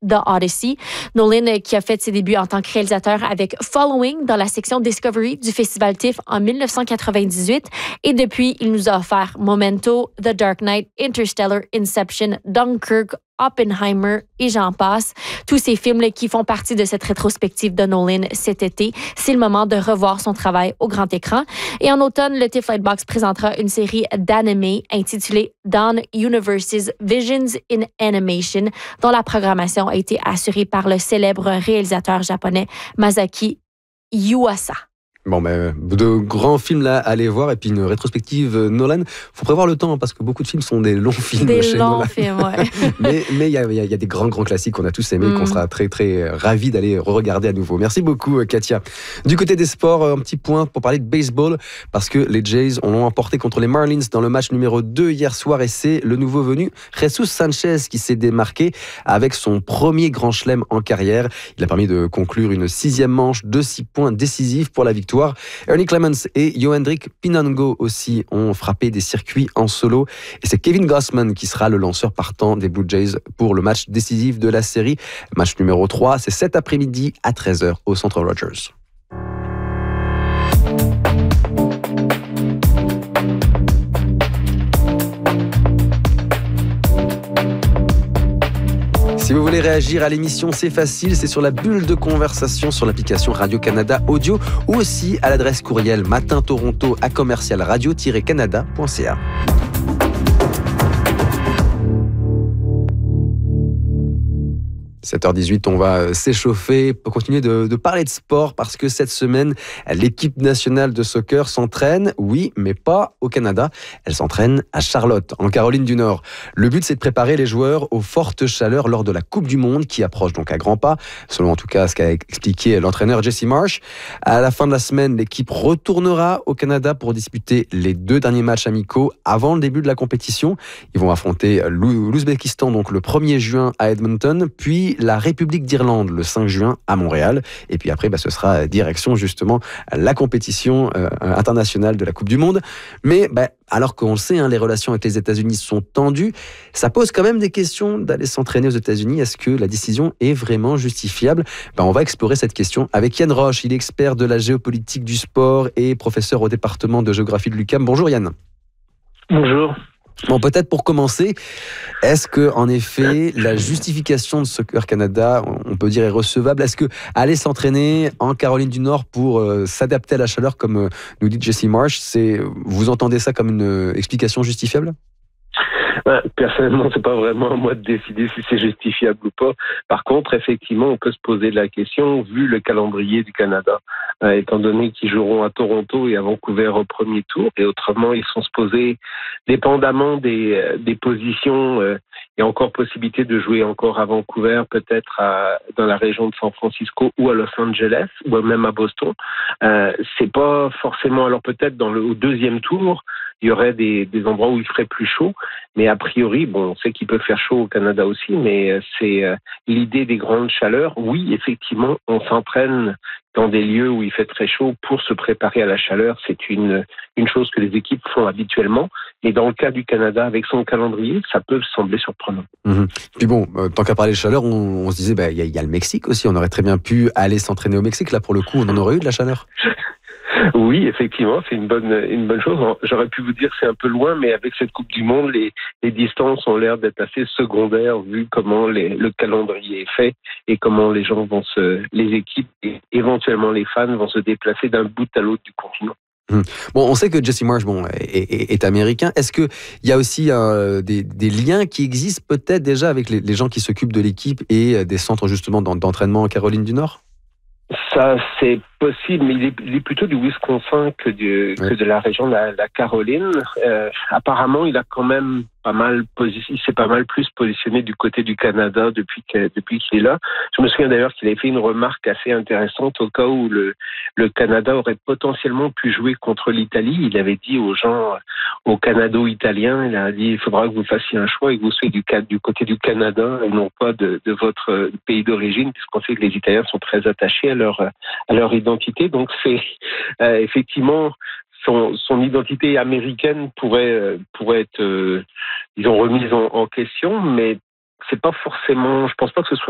The Odyssey. Nolan qui a fait ses débuts en tant que réalisateur avec Following dans la section Discovery du Festival TIFF en 1998 et depuis, il nous a offert Memento, The Dark Knight, Interstellar, Inception, Dunkirk, Oppenheimer et j'en passe. Tous ces films qui font partie de cette rétrospective de Nolan cet été. C'est le moment de revoir son travail au grand écran. Et en automne, le TIFF Lightbox présentera une série d'animés intitulée Dawn Universe's Visions in Animation, dont la programmation a été assurée par le célèbre réalisateur japonais Masaki Yuasa. Bon, de grands films là à aller voir et puis une rétrospective Nolan. Faut prévoir le temps parce que beaucoup de films sont des longs films. Des longs films, ouais. mais il y a des grands classiques qu'on a tous aimés et qu'on sera très très ravis d'aller regarder à nouveau. Merci beaucoup Katia. Du côté des sports, un petit point pour parler de baseball parce que les Jays ont emporté contre les Marlins dans le match numéro 2 hier soir et c'est le nouveau venu Jesus Sanchez qui s'est démarqué avec son premier grand chelem en carrière. Il a permis de conclure une 6e manche de 6 points décisifs pour la victoire. Ernie Clemens et Yohendrick Pinango aussi ont frappé des circuits en solo. Et c'est Kevin Gausman qui sera le lanceur partant des Blue Jays pour le match décisif de la série. Match numéro 3, c'est cet après-midi à 13h au Centre Rogers. Si vous voulez réagir à l'émission, c'est facile, c'est sur la bulle de conversation sur l'application Radio-Canada Audio ou aussi à l'adresse courriel matintoronto@radio-canada.ca. 7h18, on va s'échauffer pour continuer de parler de sport parce que cette semaine, l'équipe nationale de soccer s'entraîne, oui, mais pas au Canada. Elle s'entraîne à Charlotte, en Caroline du Nord. Le but, c'est de préparer les joueurs aux fortes chaleurs lors de la Coupe du Monde qui approche donc à grands pas, selon en tout cas ce qu'a expliqué l'entraîneur Jesse Marsh. À la fin de la semaine, l'équipe retournera au Canada pour disputer les 2 derniers matchs amicaux avant le début de la compétition. Ils vont affronter l'Ouzbékistan donc le 1er juin à Edmonton, puis la République d'Irlande le 5 juin à Montréal. Et puis après, ce sera direction justement la compétition internationale de la Coupe du Monde. Mais alors qu'on le sait, les relations avec les États-Unis sont tendues, ça pose quand même des questions d'aller s'entraîner aux États-Unis. Est-ce que la décision est vraiment justifiable ? On va explorer cette question avec Yann Roche. Il est expert de la géopolitique du sport et professeur au département de géographie de l'UQAM. Bonjour Yann. Bonjour. Bon, peut-être pour commencer, est-ce que en effet la justification de Soccer Canada, on peut dire, est recevable ? Est-ce que aller s'entraîner en Caroline du Nord pour s'adapter à la chaleur, comme nous dit Jesse Marsh, vous entendez ça comme une explication justifiable ? Personnellement, c'est pas vraiment à moi de décider si c'est justifiable ou pas. Par contre, effectivement, on peut se poser la question, vu le calendrier du Canada, étant donné qu'ils joueront à Toronto et à Vancouver au premier tour, et autrement, ils sont supposés, dépendamment des positions, il y a encore possibilité de jouer encore à Vancouver, peut-être dans la région de San Francisco ou à Los Angeles, ou même à Boston. C'est pas forcément, alors peut-être au 2e tour, il y aurait des endroits où il ferait plus chaud, mais a priori, on sait qu'il peut faire chaud au Canada aussi, mais c'est l'idée des grandes chaleurs. Oui, effectivement, on s'entraîne dans des lieux où il fait très chaud pour se préparer à la chaleur. C'est une chose que les équipes font habituellement. Et dans le cas du Canada, avec son calendrier, ça peut sembler surprenant. Puis tant qu'à parler de chaleur, on se disait, il y a le Mexique aussi. On aurait très bien pu aller s'entraîner au Mexique. Là, pour le coup, on en aurait eu de la chaleur. Oui, effectivement, c'est une bonne chose. J'aurais pu vous dire que c'est un peu loin, mais avec cette Coupe du Monde, les distances ont l'air d'être assez secondaires vu comment le calendrier est fait et comment les gens les équipes et éventuellement les fans vont se déplacer d'un bout à l'autre du continent. On sait que Jesse Marsh est américain. Est-ce qu'il y a aussi des liens qui existent peut-être déjà avec les gens qui s'occupent de l'équipe et des centres justement d'entraînement en Caroline du Nord ? Ça, c'est possible, mais il est plutôt du Wisconsin que de la région de la Caroline. Apparemment, il a quand même il s'est pas mal plus positionné du côté du Canada depuis qu'il est là. Je me souviens d'ailleurs qu'il avait fait une remarque assez intéressante au cas où le Canada aurait potentiellement pu jouer contre l'Italie. Il avait dit aux gens, aux Canado-Italiens, il a dit il faudra que vous fassiez un choix et que vous soyez du côté du Canada et non pas de votre pays d'origine, puisqu'on sait que les Italiens sont très attachés à leur identité. Donc c'est effectivement son identité américaine pourrait être, disons, remise en question, mais c'est pas forcément, je pense pas que ce soit